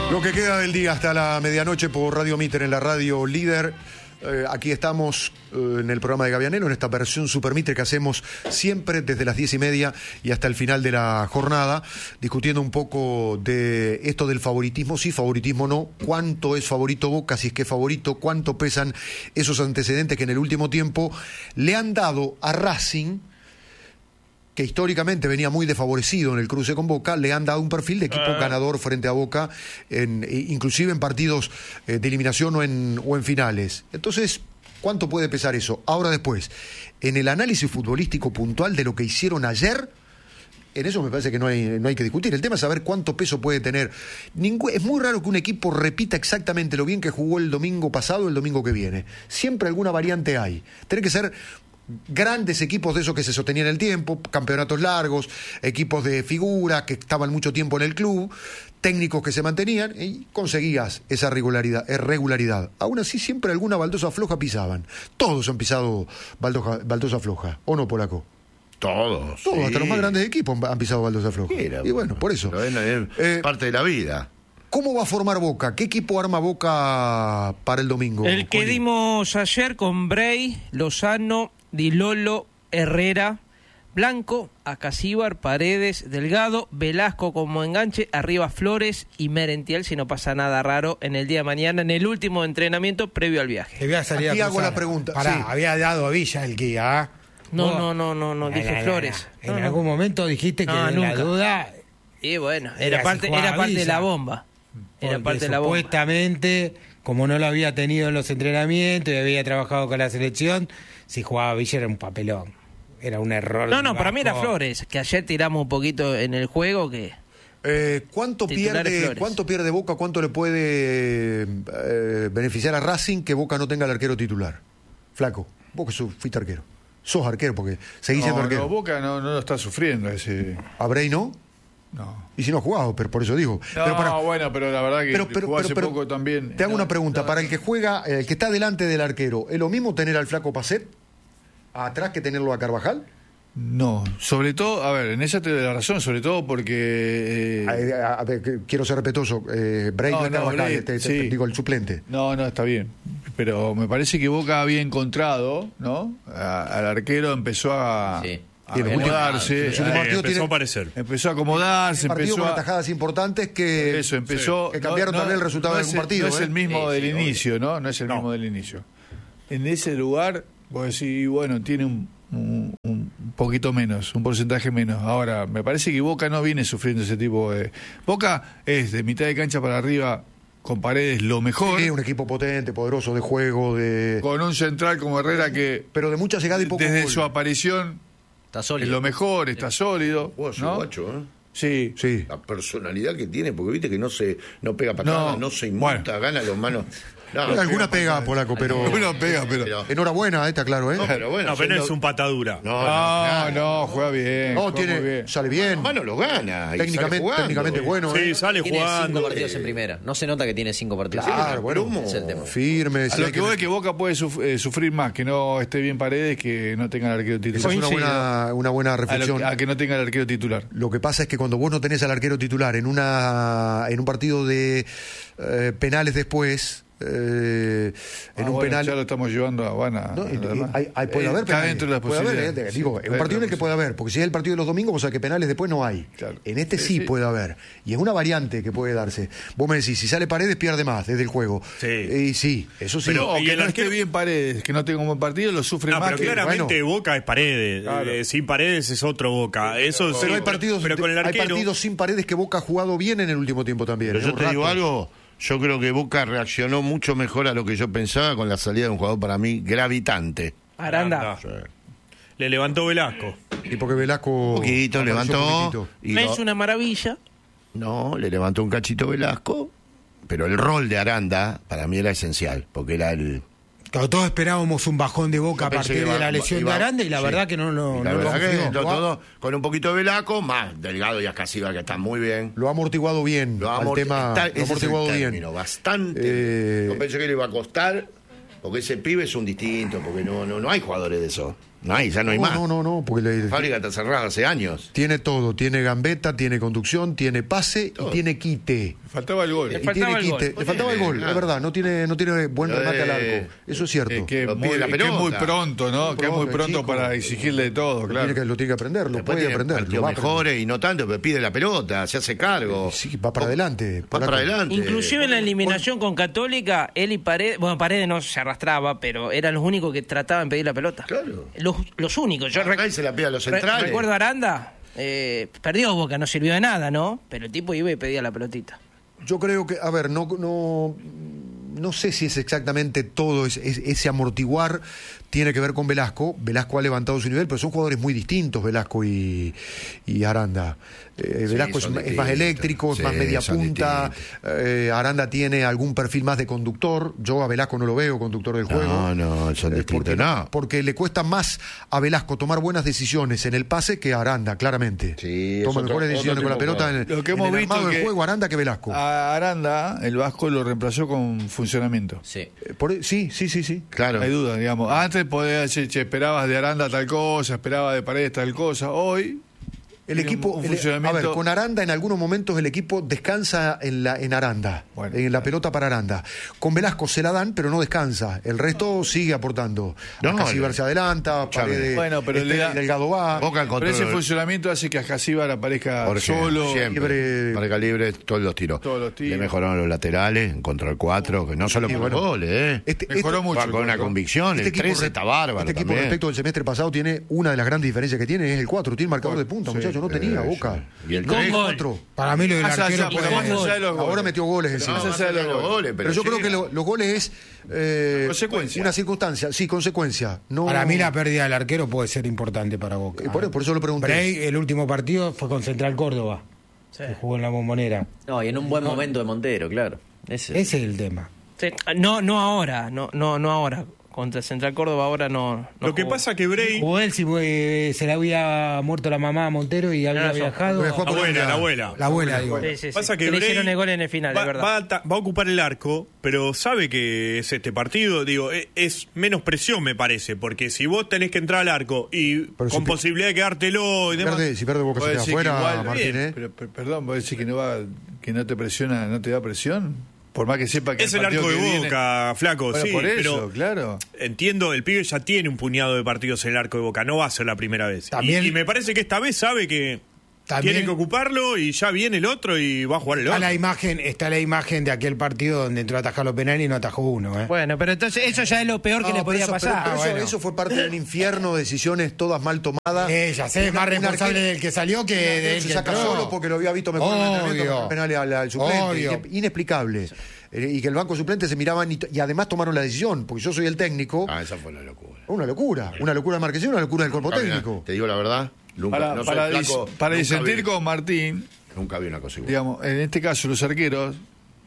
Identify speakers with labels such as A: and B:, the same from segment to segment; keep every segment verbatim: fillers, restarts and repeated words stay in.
A: Lo que queda del día hasta la medianoche por Radio Mitre, en la radio líder. Eh, aquí estamos eh, en el programa de Gavianelo, en esta versión Super Mitre que hacemos siempre desde las diez y media y hasta el final de la jornada, discutiendo un poco de esto del favoritismo, sí, favoritismo no, cuánto es favorito Boca, si es que es favorito, cuánto pesan esos antecedentes que en el último tiempo le han dado a Racing, que históricamente venía muy desfavorecido en el cruce con Boca, le han dado un perfil de equipo ah. ganador frente a Boca, en, inclusive en partidos eh, de eliminación o en, o en finales. Entonces, ¿cuánto puede pesar eso? Ahora después, en el análisis futbolístico puntual de lo que hicieron ayer, en eso me parece que no hay, no hay que discutir. El tema es saber cuánto peso puede tener. Ningú, es muy raro que un equipo repita exactamente lo bien que jugó el domingo pasado o el domingo que viene. Siempre alguna variante hay. Tiene que ser grandes equipos de esos que se sostenían el tiempo, campeonatos largos, equipos de figura que estaban mucho tiempo en el club, técnicos que se mantenían y conseguías esa regularidad, regularidad. Aún así siempre alguna baldosa floja pisaban. Todos han pisado baldosa, baldosa floja, ¿o no, Polaco?
B: Todos.
A: Todos,
B: sí.
A: Hasta los más grandes equipos han pisado baldosa floja.
B: Era,
A: y bueno, por eso.
B: Es, es eh, parte de la vida.
A: ¿Cómo va a formar Boca? ¿Qué equipo arma Boca para el domingo?
C: El que
A: Juli?
C: dimos ayer con Bray, Lozano, Di Lolo, Herrera, Blanco, Acasíbar, Paredes, Delgado, Velasco como enganche, arriba Flores y Merentiel, si no pasa nada raro, en el día de mañana, en el último entrenamiento previo al viaje.
D: Te voy a salir
A: Aquí
D: a
A: hago la pregunta.
D: Pará,
A: Sí.
D: había dado a Villa el guía.
C: No,
D: Vos-
C: no, no, no, no, dije
D: La, la, la,
C: Flores.
D: la. En
C: No, no.
D: algún momento dijiste que
C: No,
D: de
C: nunca.
D: la duda...
C: Y bueno,
D: Era
C: era
D: si
C: parte,
D: jugaba
C: era parte de
D: Villa.
C: la bomba. Era
D: Porque
C: parte de la bomba.
D: supuestamente, como no lo había tenido en los entrenamientos y había trabajado con la selección, si jugaba Villa era un papelón. Era un error.
C: No,
D: del
C: no, para mí era
D: Vasco.
C: Flores, que ayer tiramos un poquito en el juego que...
A: Eh, ¿cuánto,
C: Titulares
A: pierde,
C: Flores.
A: ¿Cuánto pierde Boca? ¿Cuánto le puede eh, beneficiar a Racing que Boca no tenga el arquero titular? Flaco, vos que sos- fuiste arquero. Sos arquero porque seguís siendo
E: No,
A: arquero.
E: no, Boca no, no lo está sufriendo ese.
A: ¿A Bray no?
E: No.
A: Y si no ha jugado, pero por eso digo.
E: No,
A: pero para-
E: bueno, pero la verdad que
A: pero- pero-
E: jugó
A: pero-
E: hace
A: pero-
E: poco también.
A: Te hago
E: No,
A: una pregunta.
E: no.
A: Para el que juega, eh, el que está delante del arquero, ¿es lo mismo tener al flaco Pacet atrás que tenerlo a Carvajal?
E: No, sobre todo, a ver, en esa te doy la razón, sobre todo porque. eh,
A: A, a- a ver, que- quiero ser respetuoso. Eh, Bray no,
E: No,
A: es
E: no,
A: Carvajal,
E: Bray,
A: te- te-
E: sí.
A: digo, el suplente.
E: No, no, está bien. Pero me parece que Boca había encontrado, ¿no? A- al arquero empezó a,
F: Sí.
E: a
A: Y en los últimos-
E: acomodarse.
A: en los últimos
E: a-
A: partidos
G: empezó
A: tiene-
G: a aparecer.
E: empezó a acomodarse,
A: Partido
E: empezó
A: con
E: a.
A: atajadas importantes que,
E: Eso, empezó.
A: que cambiaron tal vez el resultado
E: no
A: de
E: es
A: algún partido.
E: No es
A: ¿eh?
E: el mismo
F: Sí,
E: del
F: sí, obvio.
E: inicio, ¿no? No es el
G: No.
E: mismo del inicio. En ese lugar, vos decís, bueno, tiene un, un, un poquito menos, un porcentaje menos. Ahora, me parece que Boca no viene sufriendo ese tipo de. Boca es de mitad de cancha para arriba, con Paredes lo mejor.
A: Sí, un equipo potente, poderoso de juego, de
E: Con un central como Herrera que.
A: pero de mucha llegada y poco
E: Desde
A: gol.
E: su aparición
F: Está
E: es
F: sólido.
E: lo mejor, está sólido.
B: Juega su
E: ¿no?
B: guacho, ¿eh?
E: Sí.
A: Sí.
B: La personalidad que tiene, porque viste que no se no pega patadas, no,
E: No.
B: se inmuta,
E: Bueno.
B: gana los manos. No,
A: Alguna pega, Polaco, pero
E: Alguna pega, pero.
A: enhorabuena, eh, está claro, ¿eh?
B: No, pero bueno.
G: No, pero no
B: siendo-
G: es un patadura.
B: No, no,
E: No,
B: claro.
E: no, juega bien.
A: No,
E: juega
A: tiene,
E: muy bien.
A: sale bien,
B: Mano lo gana. y sale
A: técnicamente,
B: jugando.
A: técnicamente bueno,
G: Sí,
A: ¿eh?
G: sale
F: Tiene cinco
G: jugando.
F: partidos en primera. No se nota que tiene cinco partidos.
A: Claro, bueno,
B: Plomo.
F: Es el tema.
A: firme.
E: A
A: sí,
E: lo
A: hay
E: que voy es que Boca puede suf- eh, sufrir más, que no esté bien Paredes, que no tenga el arquero
A: Esa
E: titular.
A: es una buena, una buena
E: A, lo-
A: reflexión.
E: a que no tenga el arquero titular.
A: Lo que pasa es que cuando vos no tenés al arquero titular en una en un partido de eh, penales después, eh, en
E: Ah,
A: un
E: bueno,
A: penal.
E: ya lo estamos llevando a Habana.
A: No, y- y
E: además.
A: hay, hay- puede
E: Eh,
A: haber
E: está
A: penales.
E: dentro de las
A: puede haber,
E: posibilidades.
A: eh, digo,
E: Sí,
A: en un partido en el que
E: está
A: puede haber, porque si es el partido de los domingos, vos sabés que penales después no hay.
E: Claro.
A: En este sí,
E: Sí, sí.
A: puede haber. Y es una variante que puede darse. Vos me decís, si sale Paredes, pierde más desde el juego.
G: Sí.
A: Y sí, eso sí.
G: Pero-
E: O
G: Y
E: que
G: el
E: no
G: arquero-
E: esté bien Paredes, que no tenga un buen partido, lo sufre
G: No,
E: más.
G: pero
E: que-
G: claramente
A: bueno.
G: Boca es Paredes.
E: Claro.
G: Eh, sin Paredes es otro Boca. Eso sí,
A: pero hay partidos,
G: pero con el
A: hay
G: arquero.
A: partidos sin Paredes que Boca ha jugado bien en el último tiempo también.
B: Pero
A: ¿eh?
B: yo
A: Un
B: te digo
A: rato.
B: algo, yo creo que Boca reaccionó mucho mejor a lo que yo pensaba con la salida de un jugador para mí gravitante.
C: Aranda.
G: Le levantó Velasco.
A: Y porque Velasco.
B: Un poquito,
A: apareció
B: levantó.
A: poquitito.
B: y
C: No
B: lo-
C: es una maravilla.
B: No, le levantó un cachito Velasco, pero el rol de Aranda para mí era esencial, porque era el...
D: Claro, todos esperábamos un bajón de Boca
B: Yo
D: a
B: pensé
D: partir
B: que
D: de
B: iba-
D: la lesión
B: iba-
D: de Aranda y la
B: sí.
D: verdad que no, no,
B: Y la
D: no lo
B: verdad que
D: sufrió.
B: to- todo con un poquito de Velasco, más Delgado y Ascasiba que están muy bien.
A: Lo ha amortiguado bien.
B: Lo ha
A: al
B: amorti-
A: tema,
B: está-
A: lo ha
B: ese es el
A: amortiguado bien.
B: término, bastante.
A: Eh,
B: Yo pensé que le iba a costar, porque ese pibe es un distinto, porque no, no, no hay jugadores de eso. No hay, ya no hay más.
A: No, no, no, porque le-
B: La fábrica está cerrada hace años.
A: tiene todo. Tiene gambeta, tiene conducción, tiene pase
B: Todo.
A: y tiene quite.
E: Faltaba el gol.
C: Le
A: Y
C: faltaba
A: tiene
C: el gol.
A: quite. Le faltaba el gol,
B: Claro.
A: es verdad. No tiene, no tiene buen
B: Lo
A: remate
B: de-
A: al arco. Eso es cierto.
E: Eh, que,
B: Lo
E: es
B: pide
E: muy,
B: la
E: que es muy
B: pelota.
E: pronto, ¿no?
A: Muy
E: que es muy
A: pronto,
E: pronto
A: chico.
E: para exigirle todo,
A: Lo
E: claro.
A: tiene que, lo tiene que aprender, lo
B: Después
A: puede
B: tiene
A: aprender. Lo
B: partidos
A: va a aprender.
B: mejores y no tanto, pero pide la pelota, se hace cargo.
A: Sí, va para adelante.
B: Va para adelante.
C: Inclusive en la eliminación con Católica, él y Paredes, bueno, Paredes no se arrastraba, pero eran los únicos que trataban de pedir la pelota.
B: Claro.
C: Los, los únicos. Yo
B: Acá
C: rec-
B: y se la pide a los
C: re-
B: centrales.
C: recuerdo a Aranda, eh, perdió Boca, no sirvió de nada, ¿no? Pero el tipo iba y pedía la pelotita.
A: Yo creo que, a ver, no, no, no sé si es exactamente todo es- es- ese amortiguar tiene que ver con Velasco. Velasco ha levantado su nivel, pero son jugadores muy distintos, Velasco y, y Aranda. Eh,
B: Sí,
A: Velasco es,
B: son
A: es más
B: distintos.
A: eléctrico, es
B: Sí,
A: más media
B: son
A: punta. Eh, Aranda tiene algún perfil más de conductor. Yo a Velasco no lo veo conductor del
B: No,
A: juego.
B: no, son
A: Eh,
B: distintos,
A: porque,
B: no.
A: porque le cuesta más a Velasco tomar buenas decisiones en el pase que a Aranda, claramente.
B: Sí, es
A: Toma
B: otro-
A: mejores decisiones
B: otro
A: con la
B: tipo de
A: pelota en, el-
E: Lo que
A: en
E: hemos
A: el
E: visto
A: armado del
E: que
A: juego Aranda que Velasco.
E: A Aranda, el Vasco lo reemplazó con funcionamiento.
F: Sí.
A: Eh, por- sí, sí, sí, sí.
B: Claro.
E: No hay duda, digamos. Antes podías decir, che, esperabas de Aranda tal cosa, esperabas de Paredes tal cosa. Hoy,
A: El
E: tiene
A: equipo,
E: un
A: el-
E: funcionamiento-
A: a ver, con Aranda en algunos momentos el equipo descansa en la en Aranda,
E: Bueno,
A: en la
E: claro.
A: pelota para Aranda. Con Velasco se la dan, pero no descansa. El resto sigue aportando.
B: No,
A: Casíbar
B: le-
A: se adelanta,
B: Chávez.
A: Paredes,
E: Bueno, pero
A: este,
E: le da-
A: Delgado va.
B: Boca
E: pero
B: encontró
E: ese funcionamiento hace que Ascasíbar aparezca
B: Jorge,
E: solo.
B: siempre.
A: libre.
B: Marca libre, todos los tiros.
E: Todos los tiros.
B: Le mejoraron los laterales, encontró el cuatro, que no solo
A: Sí,
B: por
A: bueno.
B: los goles, ¿eh?
A: Este-
E: Mejoró
A: este-
E: mucho.
B: Va con una convicción,
A: este
B: el tres
A: re-
B: está bárbaro
A: Este equipo
B: también.
A: respecto del semestre pasado tiene una de las grandes diferencias que tiene es el cuatro. Tiene marcador de punta,
E: Sí,
A: muchachos. No tenía
B: sí.
A: Boca.
B: Y el
A: No,
B: tres.
A: cuatro.
D: Para mí lo del
E: Más
D: arquero
E: allá, pero
D: puede-
E: más allá de los goles.
A: Ahora metió goles
B: No,
A: encima.
E: más
B: más
E: allá de
B: allá de
E: los
B: los
E: goles.
B: goles,
A: Pero yo creo
B: llega.
A: que lo- los goles es eh,
E: Consecuencia.
A: una circunstancia, sí, consecuencia. No,
D: Para mí la pérdida del arquero puede ser importante para Boca.
A: Eh, por, por eso lo pregunté.
D: Bray, el último partido fue con Central Córdoba, que jugó en la Bombonera.
F: No, y en un buen momento de Montero, claro. Ese.
D: Ese es el tema.
C: Sí, no, no ahora, no, no, no ahora. Contra Central Córdoba ahora no. no
G: Lo que
C: jugó.
G: pasa que Bray.
D: Jugó él, si eh, se le había muerto la mamá a Montero y había
C: No, no,
D: viajado.
A: Lo dejó
G: La abuela, la abuela.
D: La abuela, digo.
C: Sí, sí, sí.
G: Pasa que
C: le
G: Bray
C: hicieron el gol en el final,
G: va,
C: es verdad.
G: va a, ta- va a ocupar el arco, pero sabe que es este partido, digo, es, es menos presión, me parece, porque si vos tenés que entrar al arco y
A: Pero
G: con
A: si-
G: posibilidad de quedártelo y demás.
A: Pierde- si pierde Boca se
E: Vos
A: queda
E: decís que
A: afuera,
E: igual-
A: Martín,
G: bien,
A: ¿eh?
E: Pero, pero, perdón, ¿vos decís que no, va, que no te presiona, no te da presión? Por más que sepa que
G: Es el
E: partido
G: arco de
E: que viene-
G: Boca, flaco,
E: Bueno,
G: sí,
E: por eso,
G: pero
E: claro.
G: entiendo, el pibe ya tiene un puñado de partidos en el arco de Boca, no va a ser la primera vez. Y-
D: También-
G: y, me parece que esta vez sabe que
D: También-
G: tiene que ocuparlo y ya viene el otro y va a jugar el
D: Está
G: otro.
D: la imagen, está la imagen de aquel partido donde entró a atajar los penales y no atajó uno, ¿eh?
C: Bueno, pero entonces eso ya es lo peor que
A: No,
C: le
A: pero
C: podía
A: eso, pero-
C: pasar.
A: pero eso,
D: bueno.
A: eso fue parte de un infierno, decisiones todas mal tomadas.
D: Eh, ya sé,
A: Una-
D: más
A: un
D: responsable
A: arquero-
D: del que salió que
A: un arquero
D: del
A: se
D: que
A: saca
D: entró.
A: solo porque lo había visto mejor en el entrenamiento,
D: Obvio.
A: con penales al, al suplente.
D: Obvio.
A: Ine- Inexplicable. Eh, y que el banco suplente se miraban y, y además tomaron la decisión, porque yo soy el técnico.
B: Ah, esa fue la locura.
A: Una locura. Una locura de Marquesín, una locura del cuerpo
B: Nunca vi una-
A: técnico.
B: Te digo la verdad, nunca,
E: Para,
B: no soy
E: para,
B: flaco,
E: dis- para
B: nunca
E: disentir
B: vi-
E: con Martín,
B: Nunca vi una cosa igual.
E: digamos, en este caso los arqueros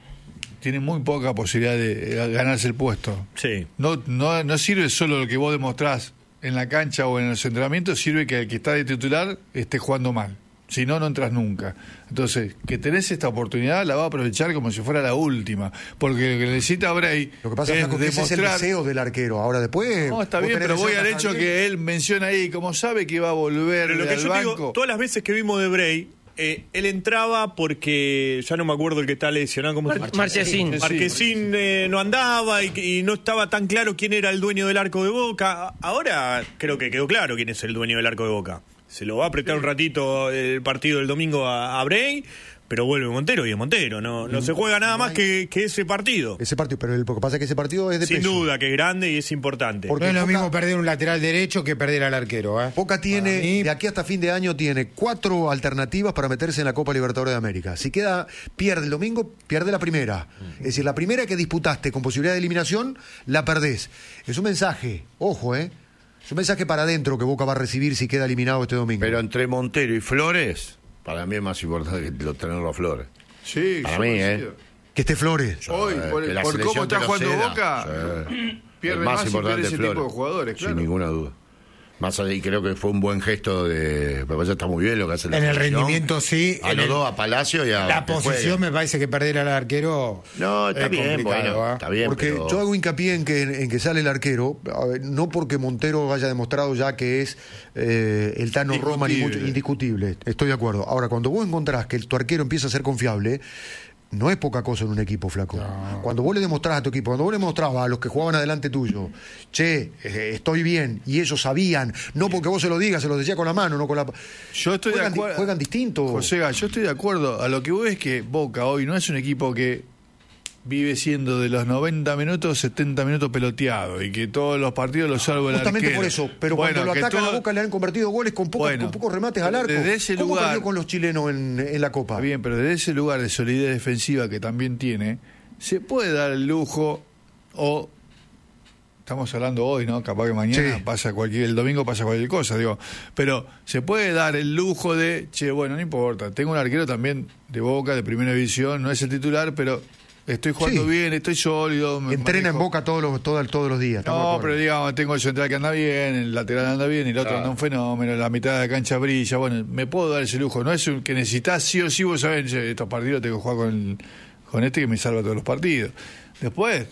E: tienen muy poca posibilidad de eh, ganarse el puesto.
G: Sí.
E: No, no, no sirve solo lo que vos demostrás en la cancha o en los entrenamientos, sirve que el que está de titular esté jugando mal. Si no, no entras nunca. Entonces, que tenés esta oportunidad, la va a aprovechar como si fuera la última. Porque lo que necesita Bray
A: Lo que pasa
E: es
A: es que ese es el
E: demostrar...
A: deseo del arquero. Ahora después.
E: No, está
A: vos
E: bien,
A: tenés
E: pero voy
A: deseo
E: al
A: de
E: hecho
A: atajar
E: que
A: bien.
E: él menciona ahí, como sabe que iba a volver
G: Pero lo que
E: al
G: yo te
E: banco...
G: digo, todas las veces que vimos de Bray, eh, él entraba porque ya no me acuerdo el que está lesionado, ¿cómo se llama?
C: Marchesín.
G: Marquesín eh, no andaba y, y no estaba tan claro quién era el dueño del arco de Boca. Ahora creo que quedó claro quién es el dueño del arco de Boca. Se lo va a apretar un ratito el partido del domingo a, a Bray, pero vuelve Montero y es Montero. No, no se juega nada más que, que ese partido.
A: Ese partido, pero el- lo que pasa es que ese partido es de
G: Sin
A: peso.
G: duda que es grande y es importante.
A: Porque
D: No es lo
A: Boca-
D: mismo perder un lateral derecho que perder al arquero, ¿eh?
A: Boca tiene,
D: Para mí-
A: de aquí hasta fin de año, tiene cuatro alternativas para meterse en la Copa Libertadores de América. Si queda, pierde el domingo, pierde la primera. Es decir, la primera que disputaste con posibilidad de eliminación, la perdés. Es un mensaje, ojo, ¿eh? Es un mensaje para adentro que Boca va a recibir si queda eliminado este domingo.
B: Pero entre Montero y Flores, para mí es más importante que lo- tenerlo a Flores.
E: Sí,
B: Para
E: yo
B: mí,
E: coincido.
B: ¿eh?
A: que esté Flores.
E: Hoy,
B: Eh,
E: por,
B: que la
E: por
B: selección
E: cómo
B: te
E: está
B: lo
E: jugando
B: ceda.
E: Boca,
B: Sí.
E: pierde
B: El
E: más, y pierde ese
B: Flores.
E: tipo de jugadores, claro.
B: Sin ninguna duda. Más allá, y creo que fue un buen gesto de... Pero ya está muy bien lo que hace la
D: En el
B: selección.
D: rendimiento sí.
B: A
D: en
B: los
D: el-
B: dos, a Palacio y a...
D: La
B: que
D: posición
B: jueguen.
D: me parece que perder al arquero.
B: No, está
D: es
B: bien,
D: complicado,
B: bueno,
D: ¿eh?
B: está bien,
A: Porque
B: pero...
A: yo hago hincapié en que, en que sale el arquero, a ver, no porque Montero haya demostrado ya que es eh, el Tano Roma ni mucho, indiscutible, estoy de acuerdo. Ahora, cuando vos encontrás que tu arquero empieza a ser confiable, no es poca cosa en un equipo, flaco.
D: No.
A: Cuando vos le demostrás a tu equipo, cuando vos le mostrabas a los que jugaban adelante tuyo, che, eh, estoy bien, y ellos sabían, no porque vos se lo digas, se lo decía con la mano, no con la...
E: Yo estoy
A: juegan,
E: de acuerdo.
A: juegan distinto.
E: José, yo estoy de acuerdo. A lo que voy es que Boca hoy no es un equipo que vive siendo de los noventa minutos, setenta minutos peloteado y que todos los partidos los salvo el
A: Justamente
E: arquero.
A: por eso, pero
E: Bueno,
A: cuando lo
E: que
A: atacan
E: todo-
A: a Boca le han convertido goles con, pocas-
E: Bueno,
A: con pocos remates al arco.
E: desde ese
A: ¿Cómo
E: lugar-
A: perdió con los chilenos en, en la Copa?
E: Está bien, pero desde ese lugar de solidez defensiva que también tiene, se puede dar el lujo, o estamos hablando hoy, ¿no? Capaz que mañana
A: Sí.
E: pasa cualquier, el domingo pasa cualquier cosa, digo, pero se puede dar el lujo de, che, bueno, no importa, tengo un arquero también de Boca, de primera división, no es el titular, pero estoy jugando
A: Sí.
E: bien, estoy sólido. me
A: Entrena en
E: manejo.
A: Boca todos los, todo- todos los días. estamos de
E: No,
A: acuerdo.
E: pero digamos, tengo el central que anda bien, el lateral anda bien, el otro
B: Ah.
E: anda un fenómeno, la mitad de la cancha brilla. Bueno, me puedo dar ese lujo. No es un que necesitas sí o sí, vos sabés, che, estos partidos tengo que jugar con, el- con este que me salva todos los partidos. Después,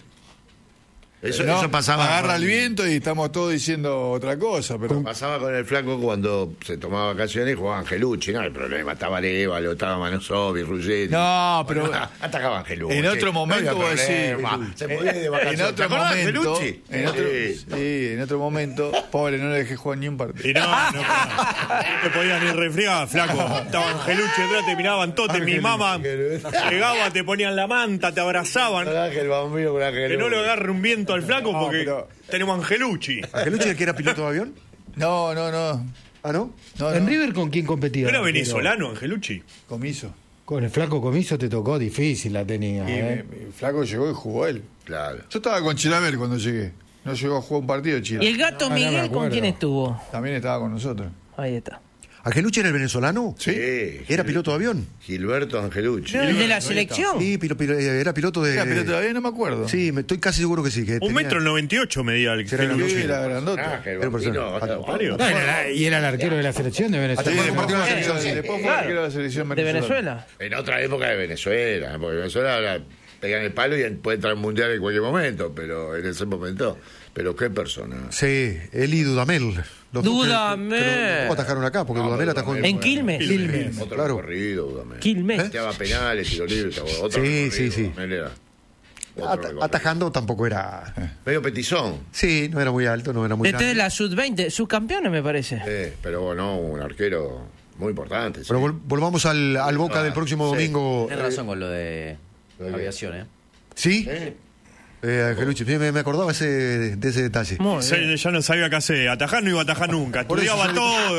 B: Eso,
E: no,
B: eso pasaba...
E: agarra
B: con-
E: el viento y estamos todos diciendo otra cosa. Pero
B: Pasaba con el flaco cuando se tomaba vacaciones y jugaba Angelucci, no hay problema, estaba Arevalo, estaba Manosovi, Ruggeri.
E: No, pero-
B: Bueno, atacaba a Angelucci.
E: en otro momento
B: no había
E: vos decís,
B: problema, se podía ir de vacaciones.
E: en otro
B: ¿Te acordás de
E: momento,
B: Angelucci?
E: en otro,
B: Sí.
E: sí, en otro momento, pobre, no le dejé jugar ni un partido.
G: Y no, no, no, no te podías ni refriar, flaco. Estaba Angelucci atrás, te miraban todos, te mimaban. Llegaba, te ponían la manta, te abrazaban.
B: Ángel Bambino con Angelucci.
G: Que no le agarre un viento al flaco
E: No,
G: porque
E: pero-
G: tenemos Angelucci.
A: ¿Angelucci el que era piloto de avión?
E: No, no, no.
A: ¿Ah, no?
E: no,
D: ¿En
E: no.
D: River con quién competía?
G: ¿Era
D: Pero
G: venezolano Angelucci?
E: Comiso.
D: Con el flaco Comiso te tocó difícil, la tenía.
E: Y
D: ¿eh?
E: me- el flaco llegó y jugó él.
B: Claro.
E: Yo estaba con Chilaver cuando llegué. No llegó a jugar un partido
C: ¿Y
E: Chile.
C: el gato
D: Ah, no me
C: Miguel con
D: acuerdo.
C: quién estuvo?
E: También estaba con nosotros.
C: Ahí está.
A: ¿Angelucci era el venezolano?
B: Sí.
A: ¿Era piloto de avión?
B: Gilberto Angelucci.
C: ¿El de la selección?
A: Sí, pilo- pilo- eh, era piloto de...
E: Era, pero todavía no me acuerdo.
A: Sí, me estoy casi seguro que sí. Que
G: Un
A: tenía-
G: metro noventa y ocho medía el
A: Será el
E: Sí,
G: Angelucci.
E: era grandote.
B: Ángel
A: Pero
B: Bambino,
A: persona.
B: hasta-
G: Mario.
D: No, era la- y era el arquero de la selección de
A: Hasta
D: Venezuela.
A: que compartió la
C: Eh,
A: selección, sí.
E: Después fue
C: Claro.
E: arquero de la selección
C: ¿De
E: venezolana.
C: Venezuela?
B: En otra época de Venezuela, porque Venezuela ahora pegan el palo y puede entrar al mundial en cualquier momento, pero en ese momento. Pero qué persona.
A: Sí, él y Dudamel. Los dos que-
C: Dudamel.
A: que lo- tampoco atajaron acá, porque
B: No,
A: Dudamel atajó
B: Dudamel
C: En Quilmes.
G: Quilmes.
B: Otro
A: Claro.
B: recorrido, Dudamel.
C: Quilmes.
B: Pateaba penales, tiro libre, otro
A: Sí,
B: recorrido,
A: sí, sí.
B: Dudamel era otro
A: At-
B: recorrido.
A: atajando tampoco era...
B: Medio petizón,
A: Sí, no era muy alto, no era muy
C: Desde
A: grande.
C: la sub veinte, subcampeones me parece.
B: eh, pero bueno, un arquero muy importante. sí.
A: Pero vol- volvamos al, al Boca
B: Ah,
A: del próximo
B: sí.
A: domingo.
F: Tienes razón con lo de aviación, ¿eh?
A: ¿Sí?
B: Eh,
A: Eh, Angelucci, me, me acordaba ese, de ese detalle.
C: Muy bien.
G: Se- Ya no sabía qué hacer. Atajar no iba a atajar nunca.
A: Por eso
G: Estudiaba
A: yo le-
G: todo.